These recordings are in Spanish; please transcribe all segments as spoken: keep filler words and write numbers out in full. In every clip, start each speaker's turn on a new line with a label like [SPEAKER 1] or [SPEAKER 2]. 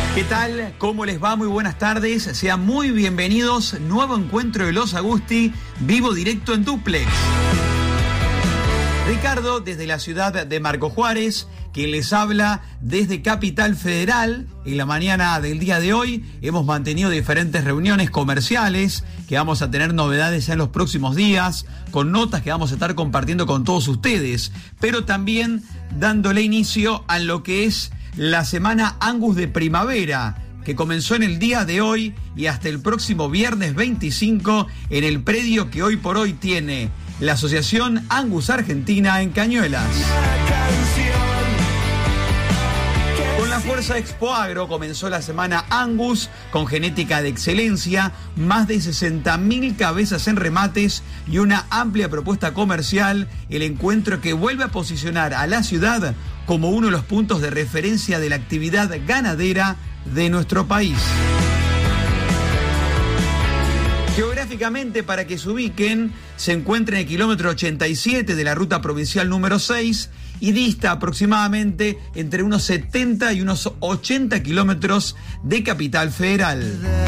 [SPEAKER 1] ¿Qué tal? ¿Cómo les va? Muy buenas tardes. Sean muy bienvenidos. Nuevo encuentro de Los Agusti, vivo directo en dúplex. Ricardo, desde la ciudad de Marco Juárez, quien les habla desde Capital Federal. En la mañana del día de hoy hemos mantenido diferentes reuniones comerciales, que vamos a tener novedades ya en los próximos días, con notas que vamos a estar compartiendo con todos ustedes, pero también dándole inicio a lo que es la semana Angus de primavera, que comenzó en el día de hoy y hasta el próximo viernes veinticinco en el predio que hoy por hoy tiene la Asociación Angus Argentina en Cañuelas. Con la Fuerza Expo Agro comenzó la semana Angus con genética de excelencia, más de sesenta mil cabezas en remates y una amplia propuesta comercial, el encuentro que vuelve a posicionar a la ciudad como uno de los puntos de referencia de la actividad ganadera de nuestro país. Geográficamente, para que se ubiquen, se encuentra en el kilómetro ochenta y siete de la ruta provincial número seis y dista aproximadamente entre unos setenta y unos ochenta kilómetros de Capital Federal.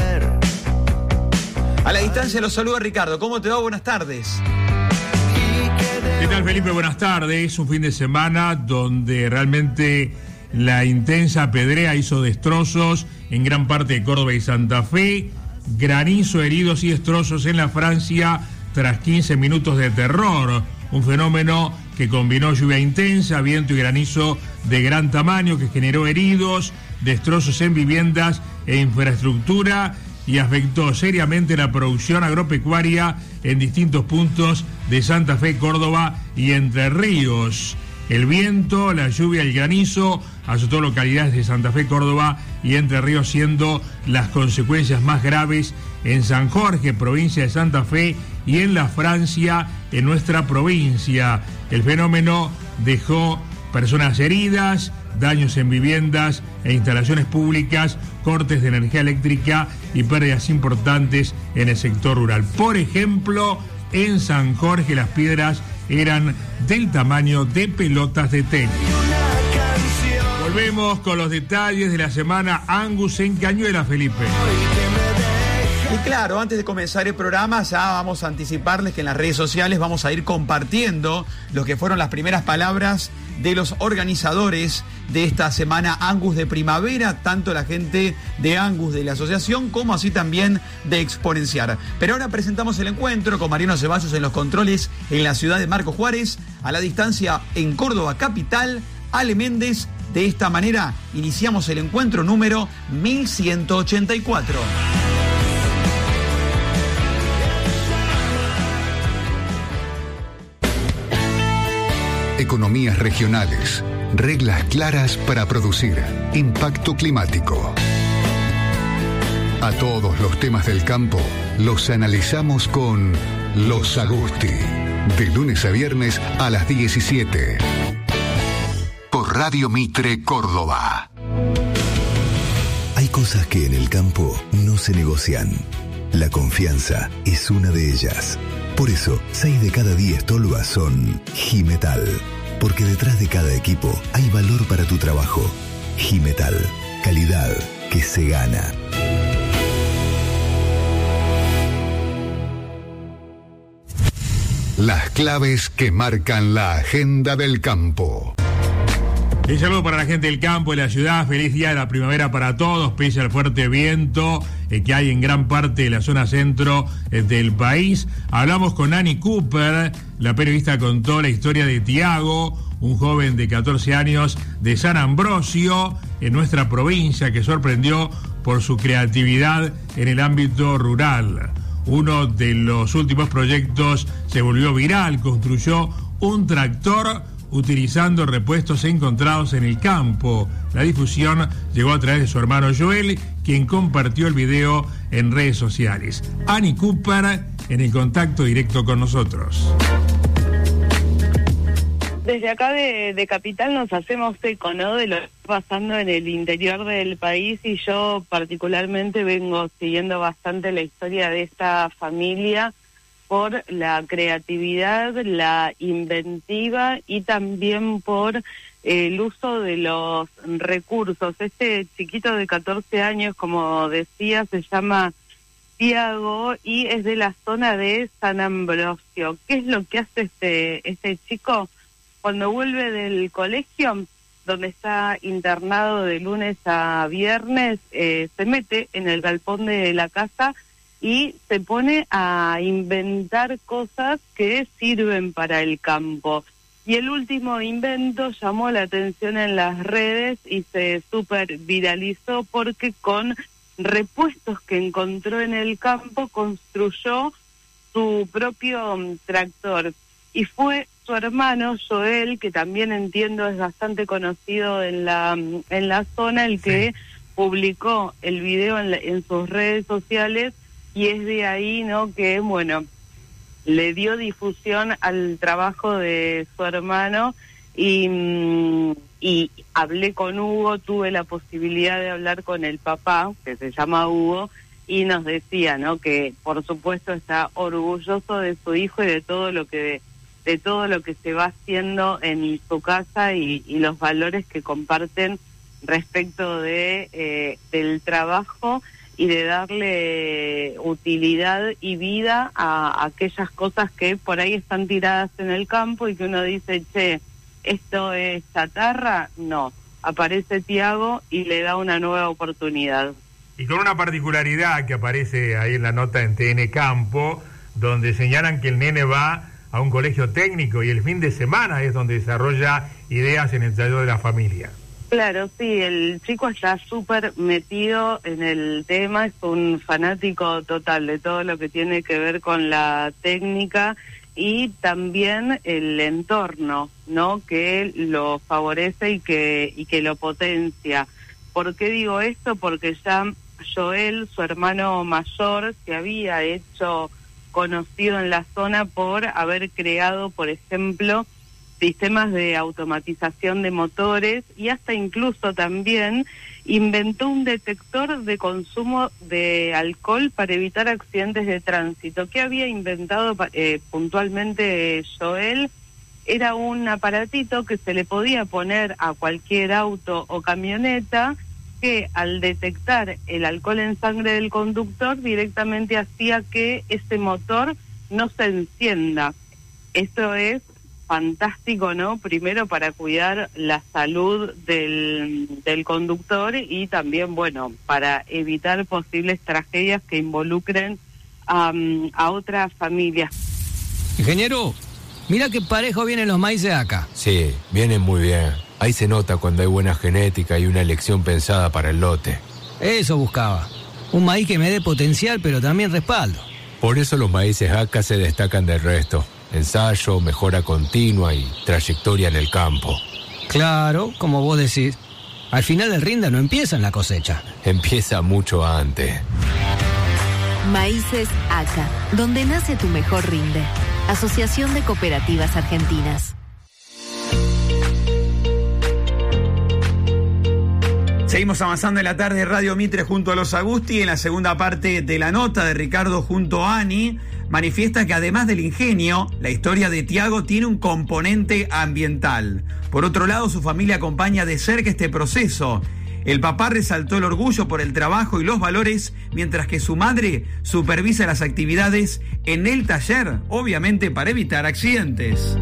[SPEAKER 1] A la distancia los saluda Ricardo. ¿Cómo te va? Buenas tardes.
[SPEAKER 2] ¿Qué tal, Felipe? Buenas tardes. Un fin de semana donde realmente la intensa pedrea hizo destrozos en gran parte de Córdoba y Santa Fe. Granizo, heridos y destrozos en la Francia tras quince minutos de terror. Un fenómeno que combinó lluvia intensa, viento y granizo de gran tamaño que generó heridos, destrozos en viviendas e infraestructura y afectó seriamente la producción agropecuaria en distintos puntos de Santa Fe, Córdoba y Entre Ríos. El viento, la lluvia y el granizo azotó localidades de Santa Fe, Córdoba y Entre Ríos, siendo las consecuencias más graves en San Jorge, provincia de Santa Fe, y en la Francia, en nuestra provincia. El fenómeno dejó personas heridas, daños en viviendas e instalaciones públicas, cortes de energía eléctrica y pérdidas importantes en el sector rural. Por ejemplo, en San Jorge las piedras eran del tamaño de pelotas de tenis. Volvemos con los detalles de la semana Angus en Cañuelas, Felipe.
[SPEAKER 1] Y claro, antes de comenzar el programa ya vamos a anticiparles que en las redes sociales vamos a ir compartiendo lo que fueron las primeras palabras de los organizadores de esta semana Angus de primavera, tanto la gente de Angus de la asociación como así también de Exponenciar. Pero ahora presentamos el encuentro con Mariano Ceballos en los controles en la ciudad de Marco Juárez, a la distancia en Córdoba capital, Ale Méndez. De esta manera iniciamos el encuentro número mil ciento ochenta y cuatro.
[SPEAKER 3] Economías regionales, reglas claras para producir, impacto climático. A todos los temas del campo los analizamos con Los Agusti, de lunes a viernes a las diecisiete. Por Radio Mitre Córdoba.
[SPEAKER 4] Hay cosas que en el campo no se negocian. La confianza es una de ellas. Por eso, seis de cada diez tolvas son Jimetal. Porque detrás de cada equipo hay valor para tu trabajo. Jimetal, calidad que se gana.
[SPEAKER 3] Las claves que marcan la agenda del campo.
[SPEAKER 2] Un saludo para la gente del campo, de la ciudad. Feliz día de la primavera para todos, pese al fuerte viento eh, que hay en gran parte de la zona centro eh, del país. Hablamos con Annie Cooper. La periodista contó la historia de Tiago, un joven de catorce años de San Ambrosio, en nuestra provincia, que sorprendió por su creatividad en el ámbito rural. Uno de los últimos proyectos se volvió viral, construyó un tractor utilizando repuestos encontrados en el campo. La difusión llegó a través de su hermano Joel, quien compartió el video en redes sociales. Annie Cooper en el contacto directo con nosotros.
[SPEAKER 5] Desde acá de, de Capital nos hacemos eco, ¿no?, de lo que está pasando en el interior del país, y yo particularmente vengo siguiendo bastante la historia de esta familia por la creatividad, la inventiva y también por el uso de los recursos. Este chiquito de catorce años, como decía, se llama Tiago y es de la zona de San Ambrosio. ¿Qué es lo que hace este, este chico? Cuando vuelve del colegio, donde está internado de lunes a viernes, eh, se mete en el galpón de la casa y se pone a inventar cosas que sirven para el campo. Y el último invento llamó la atención en las redes y se super viralizó porque con repuestos que encontró en el campo construyó su propio um, tractor. Y fue su hermano Joel, que también entiendo es bastante conocido en la en la zona, el que sí publicó el video en, la, en sus redes sociales, y es de ahí, ¿no?, que, bueno, le dio difusión al trabajo de su hermano. Y, y hablé con Hugo, tuve la posibilidad de hablar con el papá, que se llama Hugo, y nos decía, ¿no?, que por supuesto está orgulloso de su hijo y de todo lo que de todo lo que se va haciendo en su casa y, y los valores que comparten respecto de eh, del trabajo y de darle utilidad y vida a, a aquellas cosas que por ahí están tiradas en el campo y que uno dice, che, ¿esto es chatarra? No. Aparece Tiago y le da una nueva oportunidad.
[SPEAKER 2] Y con una particularidad que aparece ahí en la nota en T N Campo, donde señalan que el nene va a un colegio técnico y el fin de semana es donde desarrolla ideas en el taller de la familia.
[SPEAKER 5] Claro, sí, el chico está súper metido en el tema, es un fanático total de todo lo que tiene que ver con la técnica y también el entorno, ¿no?, que lo favorece y que y que lo potencia. ¿Por qué digo esto? Porque ya Joel, su hermano mayor, se había hecho conocido en la zona por haber creado, por ejemplo, sistemas de automatización de motores y hasta incluso también inventó un detector de consumo de alcohol para evitar accidentes de tránsito. ¿Qué había inventado eh, puntualmente Joel? Era un aparatito que se le podía poner a cualquier auto o camioneta que al detectar el alcohol en sangre del conductor directamente hacía que ese motor no se encienda. Esto es fantástico, ¿no? Primero para cuidar la salud del, del conductor y también, bueno, para evitar posibles tragedias que involucren um, a otras familias.
[SPEAKER 6] Ingeniero, mira qué parejo vienen los maíces acá.
[SPEAKER 7] Sí, vienen muy bien. Ahí se nota cuando hay buena genética y una elección pensada para el lote.
[SPEAKER 6] Eso buscaba. Un maíz que me dé potencial, pero también respaldo.
[SPEAKER 7] Por eso los maíces acá se destacan del resto. Ensayo, mejora continua y trayectoria en el campo.
[SPEAKER 6] Claro, como vos decís. Al final el rinda no empieza en la cosecha.
[SPEAKER 7] Empieza mucho antes.
[SPEAKER 8] Maíces A C A, donde nace tu mejor rinde. Asociación de Cooperativas Argentinas.
[SPEAKER 1] Seguimos avanzando en la tarde de Radio Mitre junto a los Agusti. En la segunda parte de la nota de Ricardo junto a Ani, manifiesta que además del ingenio, la historia de Tiago tiene un componente ambiental. Por otro lado, su familia acompaña de cerca este proceso. El papá resaltó el orgullo por el trabajo y los valores, mientras que su madre supervisa las actividades en el taller, obviamente para evitar accidentes.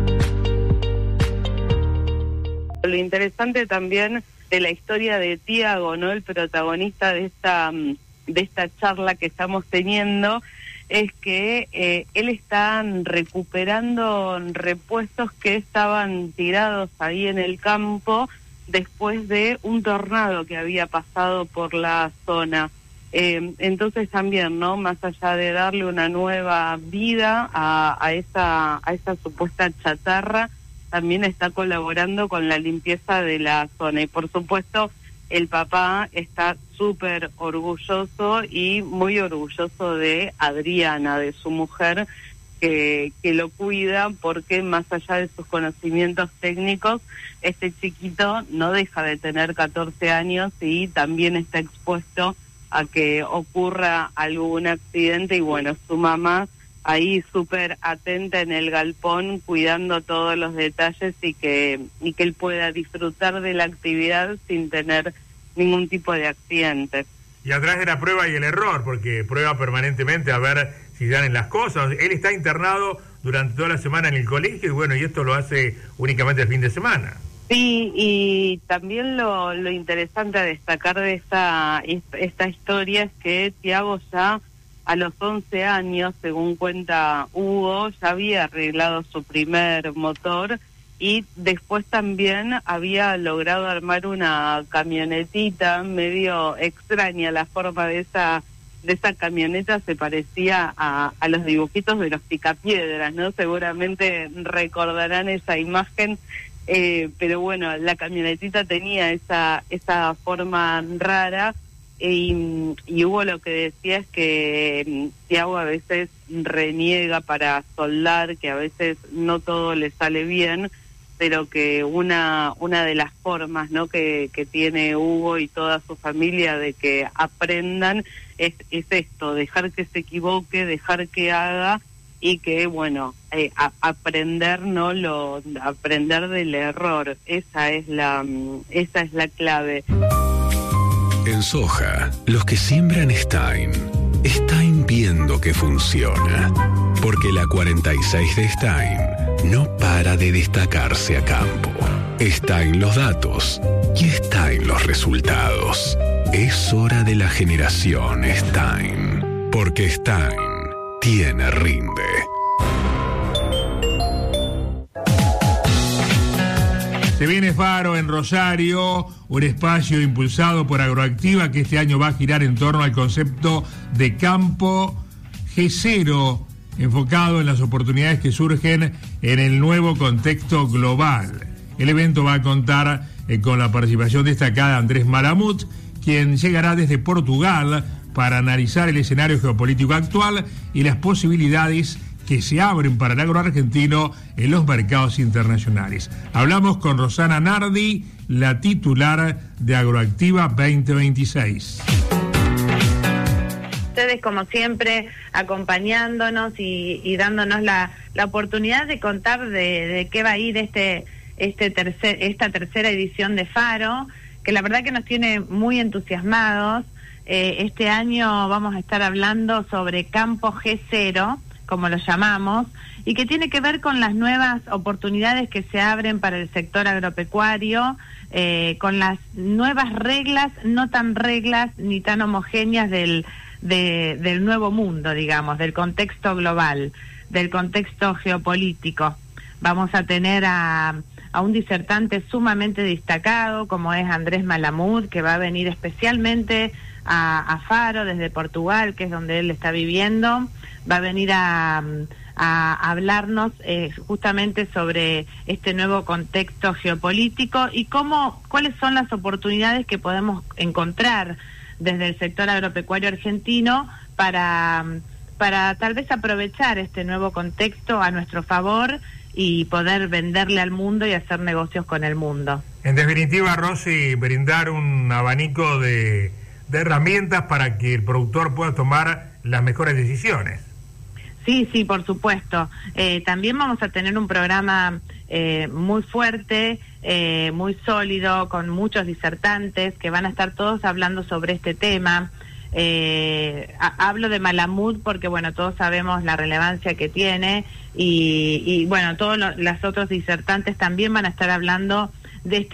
[SPEAKER 5] Lo interesante también de la historia de Tiago, ¿no?, el protagonista de esta de esta charla que estamos teniendo, es que eh, él está recuperando repuestos que estaban tirados ahí en el campo después de un tornado que había pasado por la zona. Eh, entonces también, ¿no?, más allá de darle una nueva vida a, a esa a esa supuesta chatarra, también está colaborando con la limpieza de la zona. Y por supuesto, el papá está súper orgulloso y muy orgulloso de Adriana, de su mujer, que, que lo cuida, porque más allá de sus conocimientos técnicos, este chiquito no deja de tener catorce años y también está expuesto a que ocurra algún accidente. Y bueno, su mamá ahí súper atenta en el galpón, cuidando todos los detalles y que, y que él pueda disfrutar de la actividad sin tener ningún tipo de accidente.
[SPEAKER 2] Y atrás de la prueba y el error, porque prueba permanentemente a ver si salen las cosas. Él está internado durante toda la semana en el colegio y bueno, y esto lo hace únicamente el fin de semana.
[SPEAKER 5] Sí, y también lo, lo interesante a destacar de esta, esta historia es que Tiago ya a los once años, según cuenta Hugo, ya había arreglado su primer motor y después también había logrado armar una camionetita medio extraña. La forma de esa de esa camioneta se parecía a, a los dibujitos de los Picapiedras, ¿no? Seguramente recordarán esa imagen. Eh, pero bueno, la camionetita tenía esa esa forma rara y, y Hugo lo que decía es que Tiago a veces reniega para soldar, que a veces no todo le sale bien, pero que una una de las formas, ¿no?, que, que tiene Hugo y toda su familia de que aprendan es, es esto, dejar que se equivoque, dejar que haga y que, bueno, eh, a, aprender, ¿no? Lo, aprender del error. Esa es la, esa es la clave.
[SPEAKER 4] En soja, los que siembran Stein, Stein viendo que funciona. Porque la cuarenta y seis de Stein no para de destacarse a campo. Está en los datos y está en los resultados. Es hora de la generación Stein. Porque Stein tiene rinde.
[SPEAKER 2] Se viene Faro en Rosario, un espacio impulsado por Agroactiva que este año va a girar en torno al concepto de campo G cero, enfocado en las oportunidades que surgen en el nuevo contexto global. El evento va a contar eh, con la participación destacada de Andrés Malamud, quien llegará desde Portugal para analizar el escenario geopolítico actual y las posibilidades que se abren para el agro argentino en los mercados internacionales. Hablamos con Rosana Nardi, la titular de Agroactiva veinte veintiséis.
[SPEAKER 9] Ustedes, como siempre, acompañándonos y, y dándonos la, la oportunidad de contar de, de qué va a ir este, este tercer, esta tercera edición de Faro, que la verdad que nos tiene muy entusiasmados. Eh, este año vamos a estar hablando sobre campo G cero, como lo llamamos, y que tiene que ver con las nuevas oportunidades que se abren para el sector agropecuario, eh, con las nuevas reglas, no tan reglas ni tan homogéneas del, de, del nuevo mundo, digamos, del contexto global, del contexto geopolítico. Vamos a tener a, a un disertante sumamente destacado, como es Andrés Malamud, que va a venir especialmente a, a Faro desde Portugal, que es donde él está viviendo. Va a venir a, a hablarnos eh, justamente sobre este nuevo contexto geopolítico y cómo, cuáles son las oportunidades que podemos encontrar desde el sector agropecuario argentino para, para tal vez aprovechar este nuevo contexto a nuestro favor y poder venderle al mundo y hacer negocios con el mundo.
[SPEAKER 2] En definitiva, Rosy, brindar un abanico de, de herramientas para que el productor pueda tomar las mejores decisiones.
[SPEAKER 9] Sí, sí, por supuesto. Eh, también vamos a tener un programa eh, muy fuerte, eh, muy sólido, con muchos disertantes que van a estar todos hablando sobre este tema. Eh, ha, hablo de Malamud porque, bueno, todos sabemos la relevancia que tiene y, y bueno, todos los otros disertantes también van a estar hablando de este